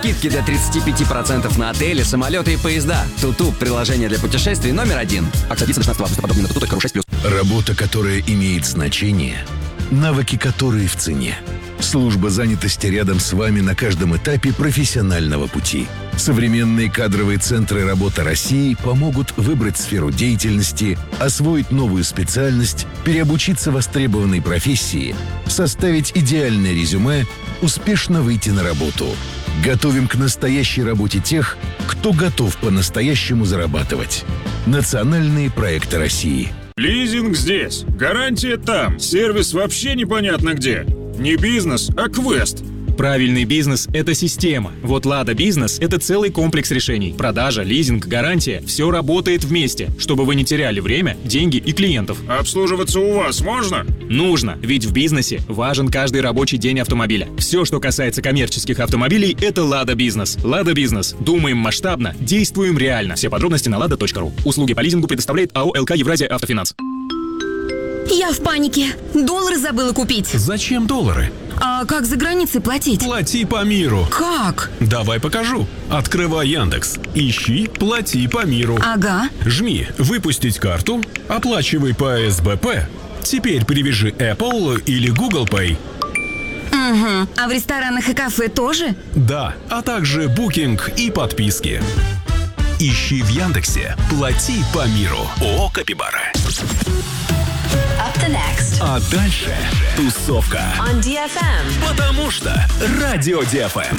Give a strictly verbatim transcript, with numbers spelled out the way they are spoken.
Скидки до тридцать пять процентов на отели, самолеты и поезда. Туту – приложение для путешествий номер один. Акция длится шестнадцатого августа. Подробнее на туту точка ру шесть плюс. Работа, которая имеет значение, навыки, которые в цене. Служба занятости рядом с вами на каждом этапе профессионального пути. Современные кадровые центры «Работа России» помогут выбрать сферу деятельности, освоить новую специальность, переобучиться востребованной профессии, составить идеальное резюме, успешно выйти на работу. Готовим к настоящей работе тех, кто готов по-настоящему зарабатывать. Национальные проекты России. Лизинг здесь, гарантия там, сервис вообще непонятно где. Не бизнес, а квест. Правильный бизнес – это система. Вот Лада Бизнес – это целый комплекс решений. Продажа, лизинг, гарантия – все работает вместе, чтобы вы не теряли время, деньги и клиентов. Обслуживаться у вас можно? Нужно, ведь в бизнесе важен каждый рабочий день автомобиля. Все, что касается коммерческих автомобилей – это Лада Бизнес. Лада Бизнес. Думаем масштабно, действуем реально. Все подробности на лада точка ру. Услуги по лизингу предоставляет АО ЛК Евразия Автофинанс. Я в панике. Доллары забыла купить. Зачем доллары? А как за границей платить? Плати по миру. Как? Давай покажу. Открывай Яндекс. Ищи «Плати по миру». Ага. Жми «Выпустить карту», оплачивай по эс бэ пэ. Теперь привяжи Apple или Google Pay. Угу. А в ресторанах и кафе тоже? Да, а также букинг и подписки. Ищи в Яндексе «Плати по миру». ООО «Капибара». Up the next. А дальше тусовка. On ди эф эм. Потому что Радио ди эф эм.